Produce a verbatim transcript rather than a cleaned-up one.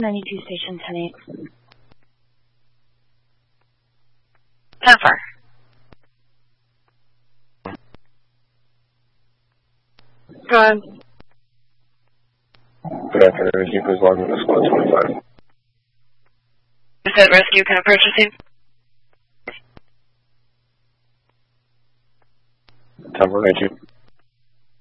ninety-two station ten eight. ten four. Go ahead. Good afternoon. Can you please log into squad twenty-five? You said rescue, can I purchasing? ten four, ninety-two.